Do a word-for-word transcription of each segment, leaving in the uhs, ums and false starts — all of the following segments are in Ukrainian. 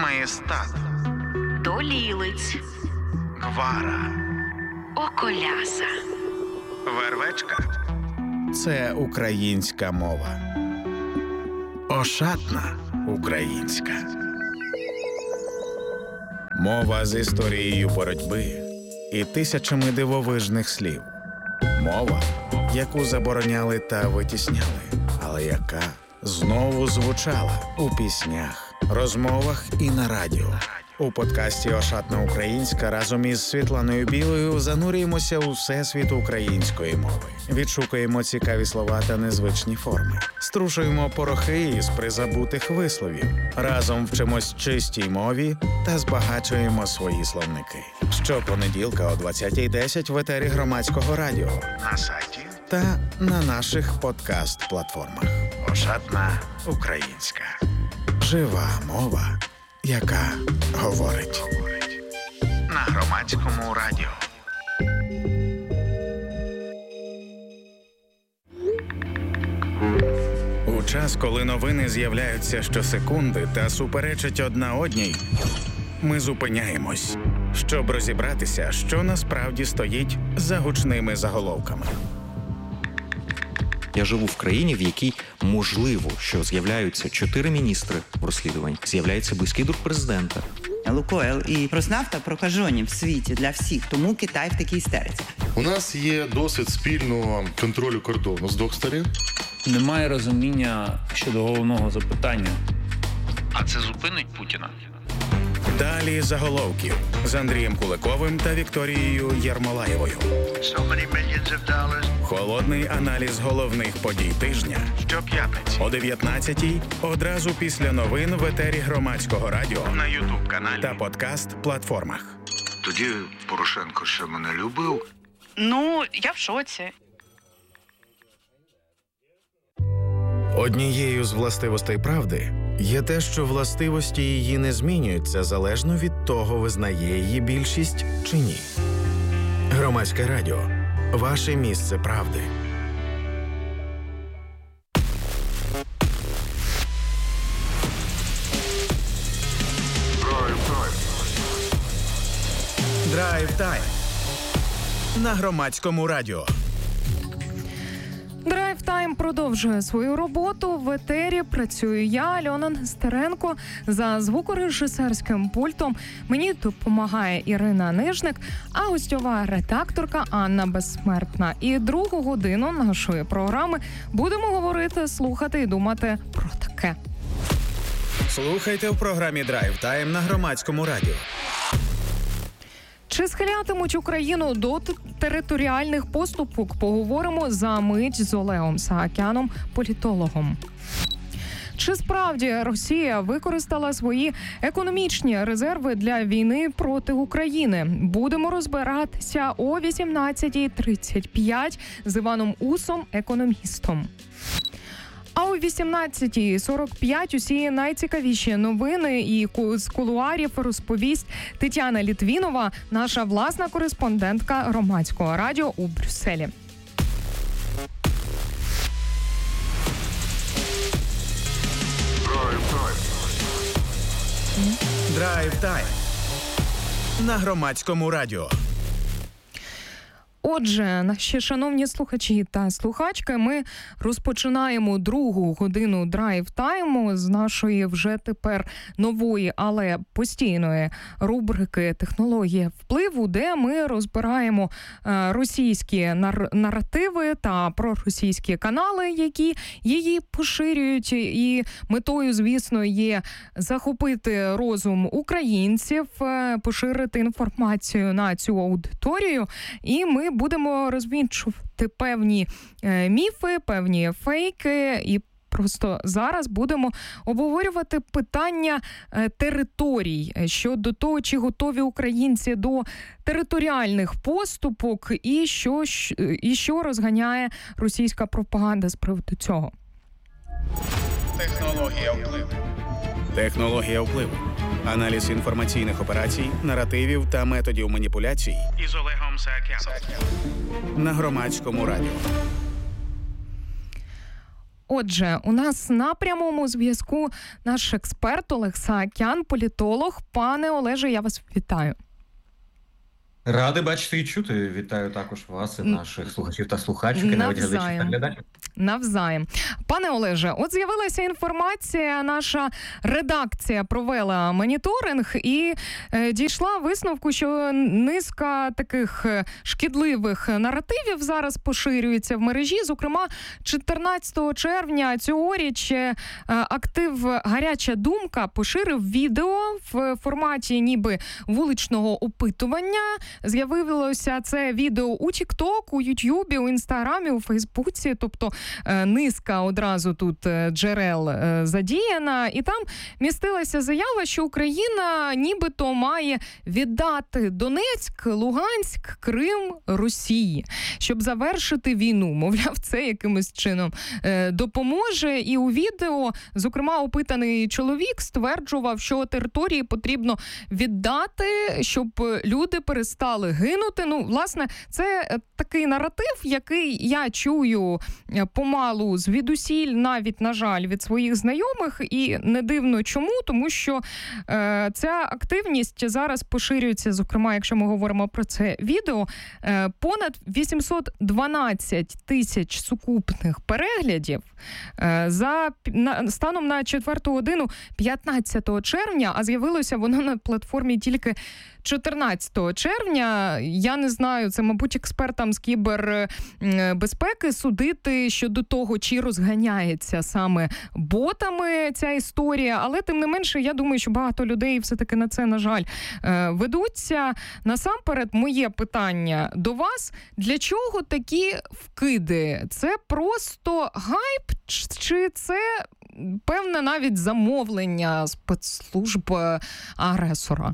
Маєстат, Долілиць, Гвара, Околяса, Вервечка – це українська мова. Ошатна українська. Мова з історією боротьби і тисячами дивовижних слів. Мова, яку забороняли та витісняли, але яка знову звучала у піснях, розмовах і на радіо. У подкасті «Ошатна українська» разом із Світланою Білою занурюємося у всесвіт української мови. Відшукуємо цікаві слова та незвичні форми. Струшуємо порохи із призабутих висловів. Разом вчимось чистій мові та збагачуємо свої словники. Щопонеділка о двадцятій десять в етері Громадського радіо, на сайті та на наших подкаст-платформах. «Ошатна українська». Жива мова, яка говорить. На Громадському радіо. У час, коли новини з'являються щосекунди та суперечать одна одній, ми зупиняємось, щоб розібратися, що насправді стоїть за гучними заголовками. Я живу в країні, в якій можливо, що з'являються чотири міністри в розслідуванні, з'являється близький друг президента. Лукойл і Роснафта прокажені в світі для всіх, тому Китай в такій істериці. У нас є досвід спільного контролю кордону з двох сторін. Немає розуміння щодо головного запитання. А це зупинить Путіна? Далі заголовків з Андрієм Куликовим та Вікторією Єрмолаєвою. Холодний аналіз головних подій тижня. Щоп'ятниці о дев'ятнадцятій, одразу після новин в етері Громадського радіо, на Ютуб-каналі та подкаст-платформах. Тоді Порошенко ще мене любив. Ну, я в шоці. Однією з властивостей правди є те, що властивості її не змінюються залежно від того, визнає її більшість чи ні. Громадське радіо. Ваше місце правди. Драйв-тайм на Громадському радіо. Драйв Тайм продовжує свою роботу. В етері працюю я, Альона Нестеренко. За звукорежисерським пультом мені допомагає Ірина Нижник, а гостьова редакторка Анна Безсмертна. І другу годину нашої програми будемо говорити, слухати і думати про таке. Слухайте в програмі Драйв Тайм на Громадському радіо. Чи схилятимуть Україну до територіальних поступок? Поговоримо за мить з Олегом Саакяном, політологом. Чи справді Росія використала свої економічні резерви для війни проти України? Будемо розбиратися о вісімнадцятій тридцять п'ять з Іваном Усом, економістом. А о вісімнадцятій сорок п'ять усі найцікавіші новини і з кулуарів розповість Тетяна Літвінова, наша власна кореспондентка Громадського радіо у Брюсселі. Драйв-тайм на Громадському радіо. Отже, наші шановні слухачі та слухачки, ми розпочинаємо другу годину драйв-тайму з нашої вже тепер нової, але постійної рубрики «Технологія впливу», де ми розбираємо російські нар- наративи та проросійські канали, які її поширюють. І метою, звісно, є захопити розум українців, поширити інформацію на цю аудиторію, і ми будемо розвінчувати певні е, міфи, певні фейки, і просто зараз будемо обговорювати питання е, територій щодо того, чи готові українці до територіальних поступок і що, і що розганяє російська пропаганда з приводу цього. Технологія впливу. Технологія впливу. Аналіз інформаційних операцій, наративів та методів маніпуляцій із Олегом Саакяном на Громадському радіо. Отже, у нас на прямому зв'язку наш експерт Олег Саакян, політолог. Пане Олеже, я вас вітаю. Радий бачити і чути. Вітаю також вас і наших слухачів та слухачок, і навіть глядачів та глядачів. Навзаєм. Пане Олеже, от з'явилася інформація, наша редакція провела моніторинг і е, дійшла висновку, що низка таких шкідливих наративів зараз поширюється в мережі. Зокрема, чотирнадцятого червня цьогоріч е, актив «Гаряча думка» поширив відео в форматі ніби вуличного опитування. З'явилося це відео у TikTok, у Ютубі, у Інстаграмі, у Фейсбуці, тобто низка одразу тут джерел задіяна, і там містилася заява, що Україна нібито має віддати Донецьк, Луганськ, Крим Росії, щоб завершити війну. Мовляв, це якимось чином допоможе. І у відео, зокрема, опитаний чоловік стверджував, що території потрібно віддати, щоб люди перестали гинути. Ну, власне, це такий наратив, який я чую помалу звідусіль, навіть, на жаль, від своїх знайомих, і не дивно чому, тому що е, ця активність зараз поширюється, зокрема, якщо ми говоримо про це відео, е, понад вісімсот дванадцять тисяч сукупних переглядів е, за на, станом на четверту годину п'ятнадцятого червня, а з'явилося воно на платформі тільки чотирнадцятого червня. Я не знаю, це, мабуть, експертам з кібербезпеки судити щодо того, чи розганяється саме ботами ця історія, але тим не менше, я думаю, що багато людей все-таки на це, на жаль, ведуться. Насамперед, моє питання до вас: для чого такі вкиди? Це просто гайп, чи це певне навіть замовлення спецслужб агресора?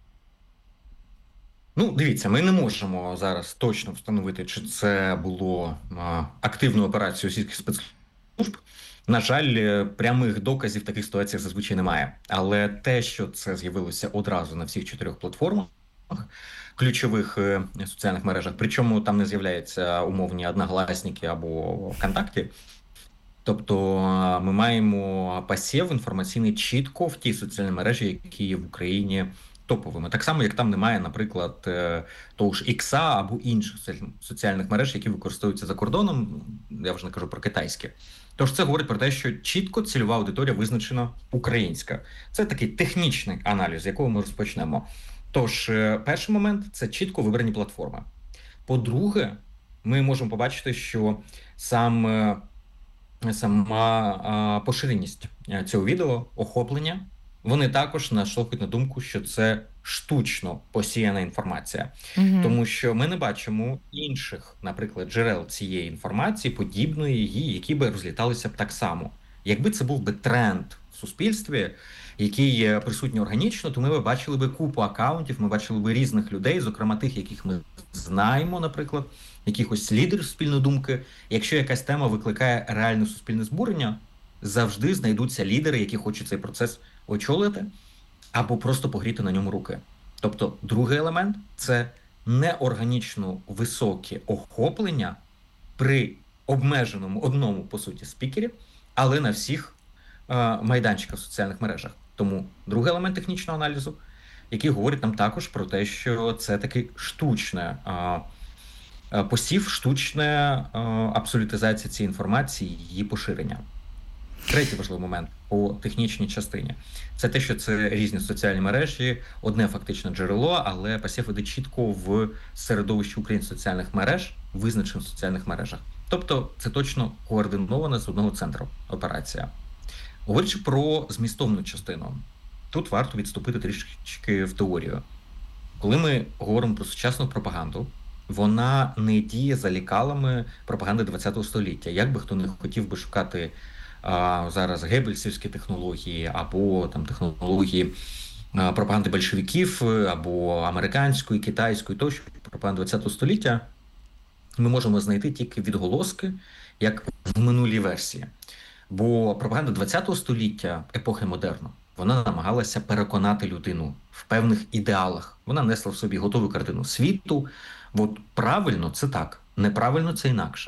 Ну, дивіться, ми не можемо зараз точно встановити, чи це було а, активною операцією російських спецслужб. На жаль, прямих доказів в таких ситуаціях зазвичай немає. Але те, що це з'явилося одразу на всіх чотирьох платформах, ключових е, соціальних мережах, причому там не з'являються умовні одногласники або ВКонтакті, тобто ми маємо посів інформаційний чітко в ті соціальні мережі, які є в Україні топовими. Так само, як там немає, наприклад, того ж Ікса або інших соціальних мереж, які використовуються за кордоном, я вже не кажу про китайські. Тож це говорить про те, що чітко цільова аудиторія визначена українська. Це такий технічний аналіз, з якого ми розпочнемо. Тож, перший момент – це чітко вибрані платформи. По-друге, ми можемо побачити, що сам, сама поширеність цього відео, охоплення, вони також наштовхують на думку, що це штучно посіяна інформація. Угу. Тому що ми не бачимо інших, наприклад, джерел цієї інформації, подібної її, які би розліталися б так само. Якби це був би тренд в суспільстві, який присутній органічно, то ми б бачили би купу акаунтів, ми бачили би різних людей, зокрема тих, яких ми знаємо, наприклад, якихось лідерів суспільної думки. Якщо якась тема викликає реальне суспільне збурення, завжди знайдуться лідери, які хочуть цей процес очолити або просто погріти на ньому руки. Тобто другий елемент – це неорганічно високе охоплення при обмеженому одному, по суті, спікері, але на всіх е, майданчиках в соціальних мережах. Тому другий елемент технічного аналізу, який говорить нам також про те, що це такий штучне е, посів, штучна е, абсолютизація цієї інформації, її поширення. Третій важливий момент по технічній частині – це те, що це різні соціальні мережі, одне фактично джерело, але посів іде чітко в середовищі українських соціальних мереж, визначених соціальних мережах. Тобто це точно координована з одного центру операція. Говорячи про змістовну частину, тут варто відступити трішки в теорію. Коли ми говоримо про сучасну пропаганду, вона не діє за лікалами пропаганди ХХ століття. Як би хто не хотів би шукати а, зараз геббельсівські технології, або там технології а, пропаганди большевиків, або американської, китайської, тощо пропаганди ХХ століття, ми можемо знайти тільки відголоски, як в минулій версії. Бо пропаганда ХХ століття, епохи модерну, вона намагалася переконати людину в певних ідеалах. Вона несла в собі готову картину світу. От правильно – це так, неправильно – це інакше.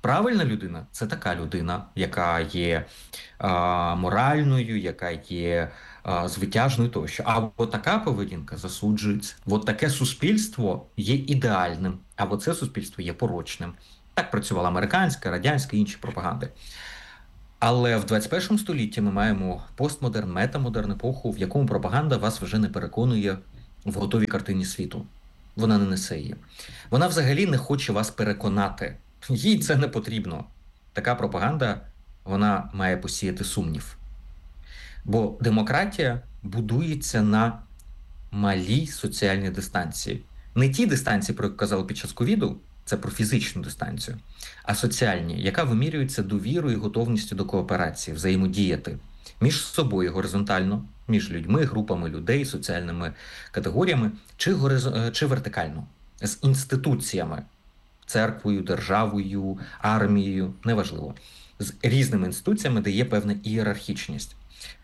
Правильна людина – це така людина, яка є а, моральною, яка є а, звитяжною тощо. А от така поведінка засуджується. От таке суспільство є ідеальним, а от це суспільство є порочним. Так працювала американська, радянська і інші пропаганди. Але в двадцять першому столітті ми маємо постмодерн, метамодерн епоху, в якому пропаганда вас вже не переконує в готовій картині світу. Вона не несе її. Вона взагалі не хоче вас переконати. Їй це не потрібно. Така пропаганда, вона має посіяти сумнів. Бо демократія будується на малій соціальній дистанції. Не ті дистанції, про які казали під час ковіду, це про фізичну дистанцію, а соціальні, яка вимірюється довірою і готовністю до кооперації, взаємодіяти між собою горизонтально, між людьми, групами людей, соціальними категоріями, чи, гориз... чи вертикально, з інституціями, церквою, державою, армією, неважливо, з різними інституціями, де є певна ієрархічність.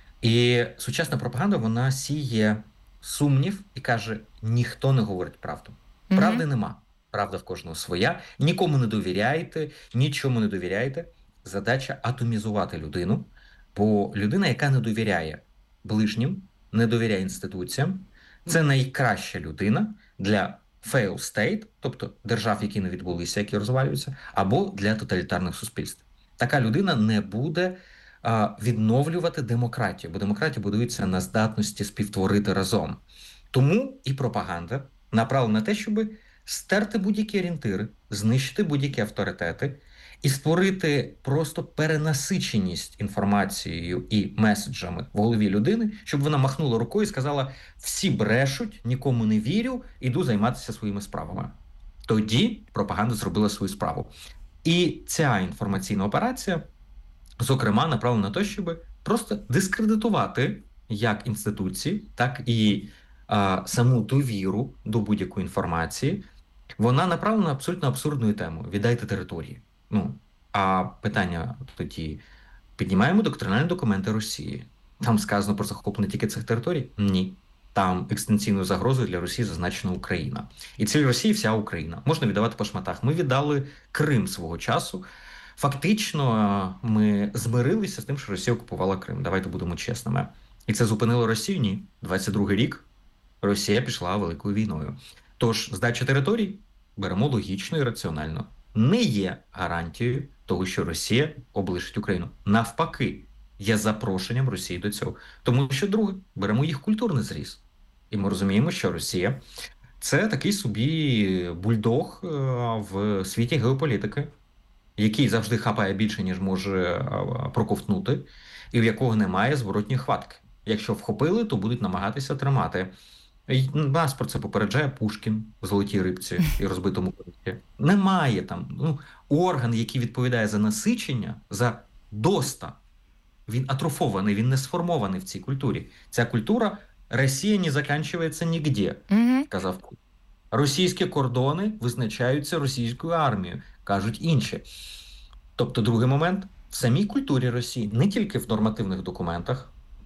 І сучасна пропаганда, вона сіє сумнів і каже, ніхто не говорить правду. Правди mm-hmm. нема. Правда в кожного своя. Нікому не довіряйте, нічому не довіряйте. Задача атомізувати людину, бо людина, яка не довіряє ближнім, не довіряє інституціям, це найкраща людина для fail state, тобто держав, які не відбулися, які розвалюються, або для тоталітарних суспільств. Така людина не буде а, відновлювати демократію, бо демократія будується на здатності співтворити разом. Тому і пропаганда направлена на те, щоб стерти будь-які орієнтири, знищити будь-які авторитети і створити просто перенасиченість інформацією і меседжами в голові людини, щоб вона махнула рукою і сказала, всі брешуть, нікому не вірю, іду займатися своїми справами. Тоді пропаганда зробила свою справу. І ця інформаційна операція, зокрема, направлена на те, щоб просто дискредитувати як інституції, так і а, саму довіру до будь-якої інформації. Вона направлена на абсолютно абсурдну тему – віддайте території. Ну, а питання тоді, піднімаємо доктринальні документи Росії. Там сказано про захоплення тільки цих територій? Ні. Там екстенційною загрозою для Росії зазначена Україна. І ціль Росії – вся Україна. Можна віддавати по шматах. Ми віддали Крим свого часу. Фактично, ми змирилися з тим, що Росія окупувала Крим. Давайте будемо чесними. І це зупинило Росію? Ні. двадцять другий рік Росія пішла великою війною. Тож, здача територій беремо логічно і раціонально. Не є гарантією того, що Росія облишить Україну. Навпаки, є запрошенням Росії до цього. Тому що, друге, беремо їх культурний зріз. І ми розуміємо, що Росія – це такий собі бульдог в світі геополітики, який завжди хапає більше, ніж може проковтнути, і в якого немає зворотньої хватки. Якщо вхопили, то будуть намагатися тримати. Нас про це попереджає Пушкін в «Золотій рибці» і «Розбитому кориті». Немає там ну, орган, який відповідає за насичення, за доста. Він атрофований, він не сформований в цій культурі. Ця культура «Росія не закінчується нігде», mm-hmm. казав Путін. Російські кордони визначаються російською армією, кажуть інші. Тобто другий момент, в самій культурі Росії, не тільки в нормативних документах,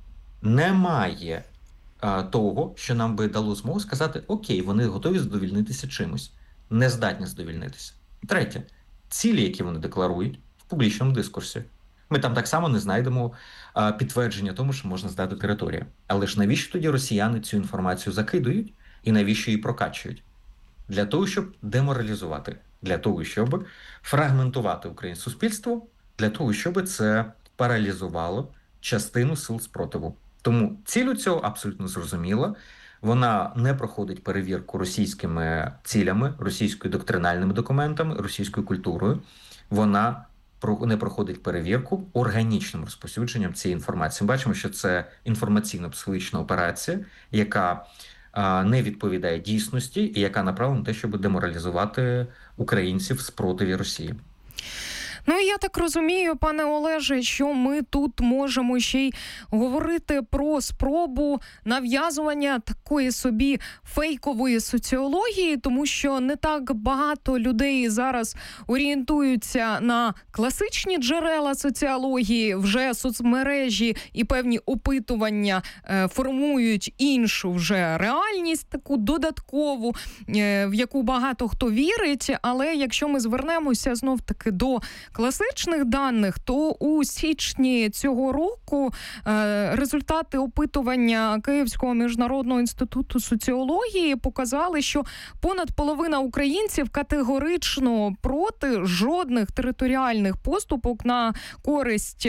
немає того, що нам би дало змогу сказати, окей, вони готові задовільнитися чимось, не здатні задовільнитися. Третє, цілі, які вони декларують в публічному дискурсі. Ми там так само не знайдемо а, підтвердження тому, що можна здати територію. Але ж навіщо тоді росіяни цю інформацію закидують і навіщо її прокачують? Для того, щоб деморалізувати, для того, щоб фрагментувати українське суспільство, для того, щоб це паралізувало частину сил спротиву. Тому ціль у цього абсолютно зрозуміла. Вона не проходить перевірку російськими цілями, російською доктринальними документами, російською культурою. Вона не проходить перевірку органічним розповсюдженням цієї інформації. Ми бачимо, що це інформаційно-психологічна операція, яка а, не відповідає дійсності і яка направлена на те, щоб деморалізувати українців в спротиві Росії. Ну, і я так розумію, пане Олеже, що ми тут можемо ще й говорити про спробу нав'язування такої собі фейкової соціології, тому що не так багато людей зараз орієнтуються на класичні джерела соціології, вже соцмережі і певні опитування е, формують іншу вже реальність, таку додаткову, е, в яку багато хто вірить, але якщо ми звернемося знов-таки до класичних даних, то у січні цього року е, результати опитування Київського міжнародного інституту соціології показали, що понад половина українців категорично проти жодних територіальних поступок на користь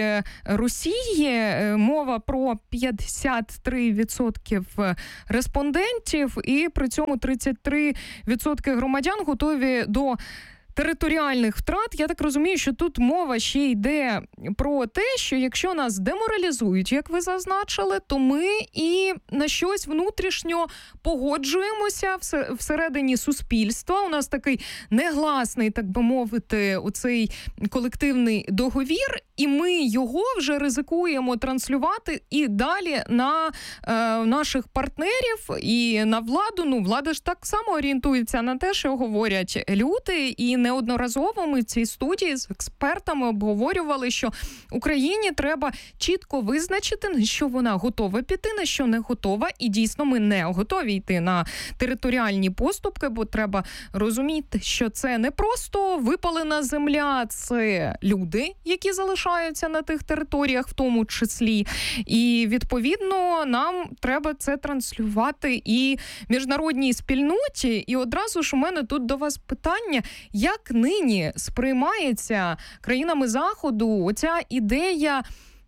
Росії. Мова про п'ятдесят три відсотки респондентів, і при цьому тридцять три відсотки громадян готові до територіальних втрат. Я так розумію, що тут мова ще йде про те, що якщо нас деморалізують, як ви зазначили, то ми і на щось внутрішньо погоджуємося всередині суспільства. У нас такий негласний, так би мовити, оцей колективний договір, і ми його вже ризикуємо транслювати і далі на е, наших партнерів і на владу. Ну, влада ж так само орієнтується на те, що говорять люди, і неодноразово ми в цій студії з експертами обговорювали, що Україні треба чітко визначити, на що вона готова піти, на що не готова. І дійсно ми не готові йти на територіальні поступки, бо треба розуміти, що це не просто випалена земля, це люди, які залишаються на тих територіях в тому числі. І відповідно нам треба це транслювати і міжнародній спільноті. І одразу ж у мене тут до вас питання, як нині сприймається країнами Заходу оця ідея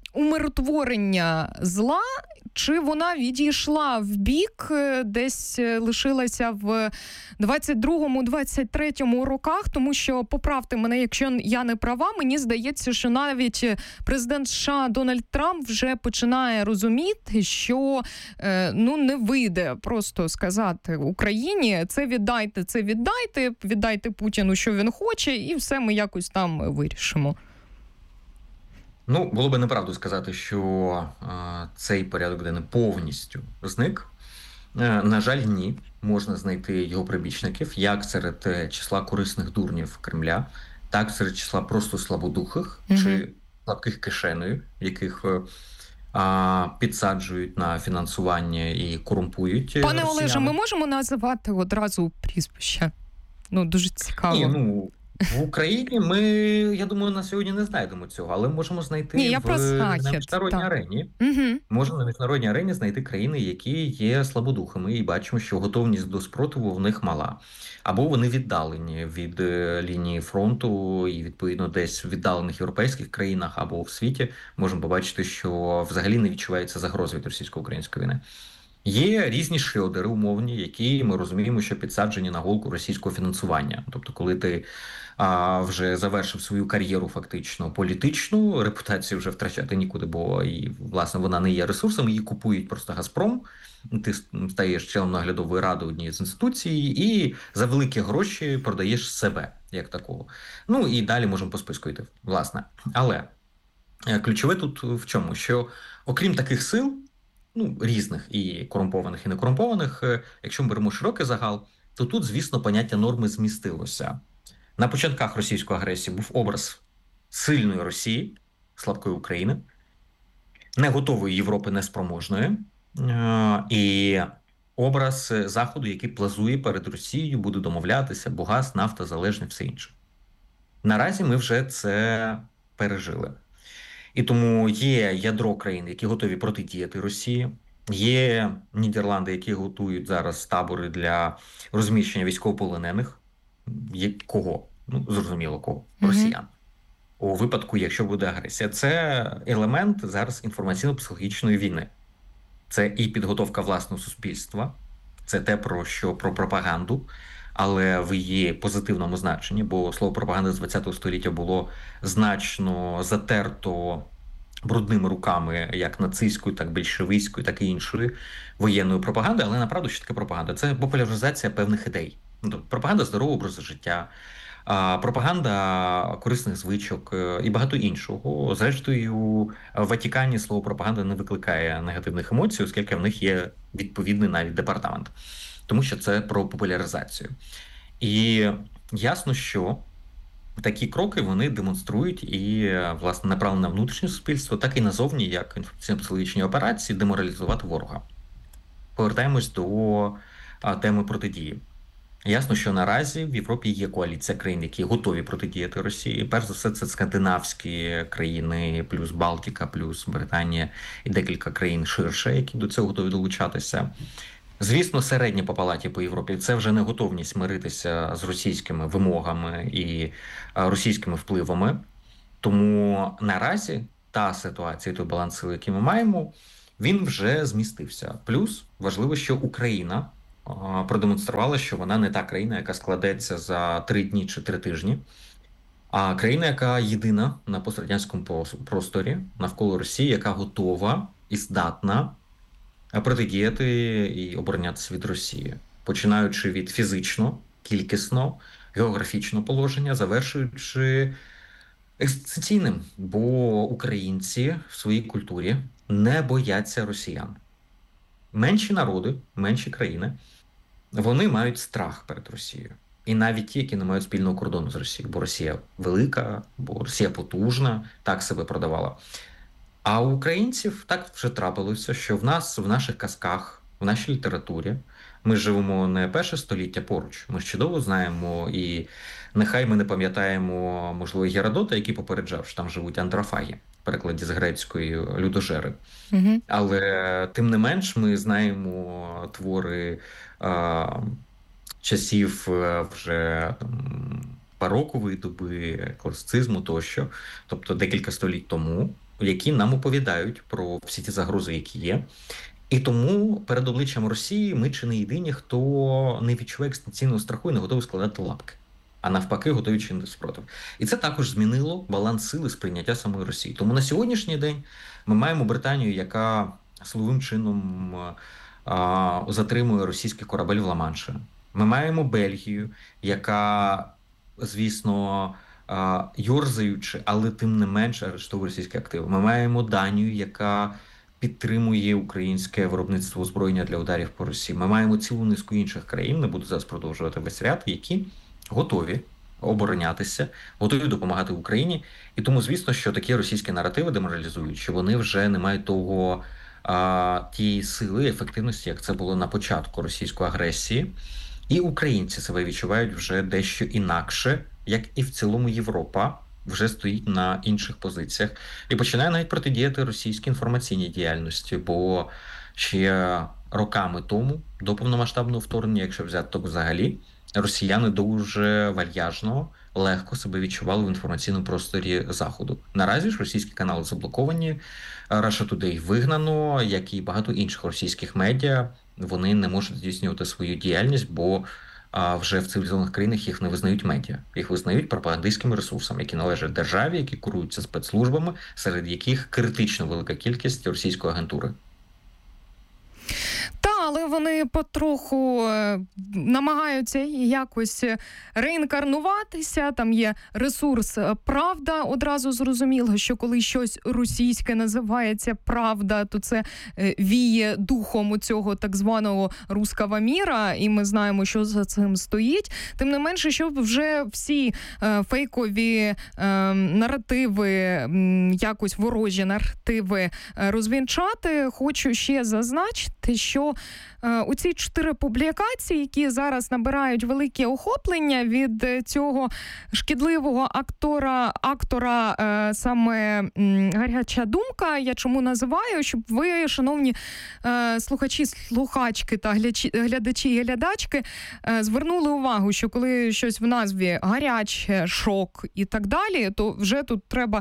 умиротворення зла, чи вона відійшла в бік, десь лишилася в двадцять другому - двадцять третьому роках, тому що, поправте мене, якщо я не права, мені здається, що навіть президент США Дональд Трамп вже починає розуміти, що ну не вийде просто сказати Україні, це віддайте, це віддайте, віддайте Путіну, що він хоче, і все ми якось там вирішимо. Ну, було би неправду сказати, що е, цей порядок денний повністю зник. Е, на жаль, ні. Можна знайти його прибічників, як серед числа корисних дурнів Кремля, так серед числа просто слабодухих mm-hmm. чи слабких кишенею, яких е, підсаджують на фінансування і корумпують. Пане росіяни. Олеже, ми можемо називати одразу прізвища? Ну, дуже цікаво. Ні, ну... В Україні ми, я думаю, на сьогодні не знайдемо цього, але можемо знайти Ні, в, на міжнародній арені. Угу. Можемо на міжнародній арені знайти країни, які є слабодухими, і бачимо, що готовність до спротиву в них мала. Або вони віддалені від лінії фронту і, відповідно, десь в віддалених європейських країнах або в світі можемо побачити, що взагалі не відчувається загрози від російсько-української війни. Є різні шльодери умовні, які ми розуміємо, що підсаджені на голку російського фінансування. Тобто, коли ти а, вже завершив свою кар'єру фактично політичну, репутацію вже втрачати нікуди, бо і, власне, вона не є ресурсом, її купують просто «Газпром», ти стаєш членом наглядової ради однієї з інституцій і за великі гроші продаєш себе, як такого. Ну і далі можемо по списку йти, власне. Але ключове тут в чому? Що окрім таких сил, ну, різних і корумпованих, і некорумпованих, якщо ми беремо широкий загал, то тут, звісно, поняття норми змістилося. На початках російської агресії був образ сильної Росії, слабкої України, не готової Європи, неспроможної, і образ Заходу, який плазує перед Росією, буде домовлятися, бо газ, нафта, залежне, все інше. Наразі ми вже це пережили. І тому є ядро країн, які готові протидіяти Росії, є Нідерланди, які готують зараз табори для розміщення військовополонених. Є кого? Ну, зрозуміло кого. Росіян. Mm-hmm. У випадку, якщо буде агресія. Це елемент зараз інформаційно-психологічної війни. Це і підготовка власного суспільства, це те, про що про пропаганду, але в її позитивному значенні, бо слово пропаганда з ХХ століття було значно затерто брудними руками як нацистською, так більшовицькою, так і іншої воєнної пропаганди. Але направду, що таке пропаганда? Це популяризація певних ідей. Пропаганда здорового образу життя, пропаганда корисних звичок і багато іншого. Зрештою, в Ватикані слово пропаганда не викликає негативних емоцій, оскільки в них є відповідний навіть департамент. Тому що це про популяризацію. І ясно, що такі кроки вони демонструють і, власне, направлено на внутрішнє суспільство, так і назовні, як інформаційно-психологічні операції, деморалізувати ворога. Повертаємось до а, теми протидії. Ясно, що наразі в Європі є коаліція країн, які готові протидіяти Росії. Перш за все, це скандинавські країни, плюс Балтика, плюс Британія і декілька країн ширше, які до цього готові долучатися. Звісно, середні по палаті по Європі – це вже не готовність миритися з російськими вимогами і російськими впливами. Тому наразі та ситуація, той баланс сил, який ми маємо, він вже змістився. Плюс важливо, що Україна продемонструвала, що вона не та країна, яка складеться за три дні чи три тижні, а країна, яка єдина на пострадянському просторі навколо Росії, яка готова і здатна протидіяти і оборонятися від Росії, починаючи від фізично, кількісно, географічного положення, завершуючи екзистенційним, бо українці в своїй культурі не бояться росіян. Менші народи, менші країни, вони мають страх перед Росією. І навіть ті, які не мають спільного кордону з Росією, бо Росія велика, бо Росія потужна, так себе продавала. А у українців так вже трапилося, що в нас, в наших казках, в нашій літературі, ми живемо не перше століття поруч. Ми ж чудово знаємо, і нехай ми не пам'ятаємо, можливо, Геродота, який попереджав, що там живуть антрофаги, в перекладі з грецької людожери. Угу. Але тим не менш ми знаємо твори а, часів вже там, барокової доби, класицизму тощо, тобто декілька століть тому, які нам оповідають про всі ті загрози, які є. І тому перед обличчям Росії ми чи не єдині, хто не відчуває екстенційного страху і не готовий складати лапки, а навпаки готові чинити спротив. І це також змінило баланс сили сприйняття самої Росії. Тому на сьогоднішній день ми маємо Британію, яка силовим чином а, затримує російський корабель в Ла-Манші. Ми маємо Бельгію, яка, звісно, йорзаючи, але тим не менше арештовує російські активи. Ми маємо Данію, яка підтримує українське виробництво озброєння для ударів по Росії. Ми маємо цілу низку інших країн, не буду зараз продовжувати весь ряд, які готові оборонятися, готові допомагати Україні. І тому, звісно, що такі російські наративи деморалізують, що вони вже не мають того а, тієї сили, ефективності, як це було на початку російської агресії. І українці себе відчувають вже дещо інакше, як і в цілому Європа вже стоїть на інших позиціях і починає навіть протидіяти російській інформаційній діяльності, бо ще роками тому, до повномасштабного вторгнення, якщо взяти то взагалі, росіяни дуже вальяжно, легко себе відчували в інформаційному просторі Заходу. Наразі ж російські канали заблоковані, Russia Today вигнано, як і багато інших російських медіа, вони не можуть здійснювати свою діяльність, бо а вже в цивілізованих країнах їх не визнають медіа. Їх визнають пропагандистськими ресурсами, які належать державі, які куруються спецслужбами, серед яких критично велика кількість російської агентури. Та, але вони потроху е, намагаються якось реінкарнуватися. Там є ресурс «Правда». Одразу зрозуміло, що коли щось російське називається «Правда», то це е, віє духом у цього так званого «руского міра», і ми знаємо, що за цим стоїть. Тим не менше, щоб вже всі е, фейкові е, наративи, м, якось ворожі наративи е, розвінчати, хочу ще зазначити, що е, у ці чотири публікації, які зараз набирають велике охоплення від цього шкідливого актора, актора е, саме м, «Гаряча думка», я чому називаю, щоб ви, шановні е, слухачі, слухачки та глядачі, глядачі і глядачки, е, звернули увагу, що коли щось в назві «гаряче», «шок» і так далі, то вже тут треба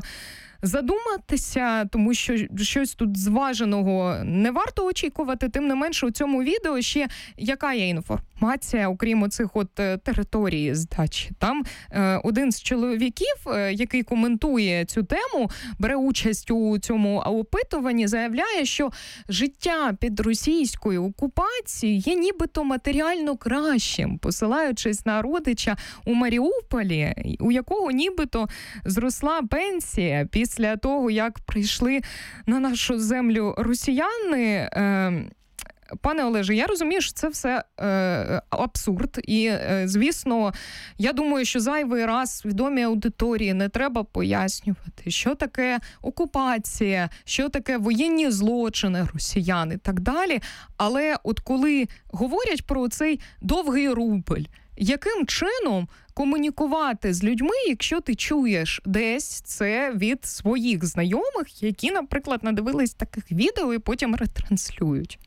задуматися, тому що щось тут зваженого не варто очікувати. Тим не менше, у цьому відео ще яка є інформація, окрім оцих от е, території здачі. Там е, один з чоловіків, е, який коментує цю тему, бере участь у цьому опитуванні, заявляє, що життя під російською окупацією є нібито матеріально кращим, посилаючись на родича у Маріуполі, у якого нібито зросла пенсія після того, як прийшли на нашу землю росіяни. Е, Пане Олеже, я розумію, що це все е, абсурд. І, е, звісно, я думаю, що зайвий раз свідомій аудиторії не треба пояснювати, що таке окупація, що таке воєнні злочини росіян і так далі. Але от коли говорять про цей довгий рубль, яким чином комунікувати з людьми, якщо ти чуєш десь це від своїх знайомих, які, наприклад, надивились таких відео і потім ретранслюють?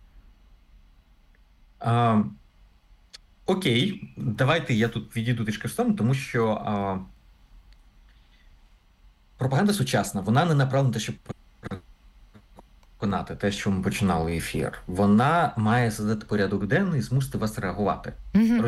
А, окей, давайте я тут відійду трішки в сторону, тому що а, пропаганда сучасна, вона не направлена на те, щоб переконати те, що ми починали ефір. Вона має задати порядок денний і змусити вас реагувати. Угу.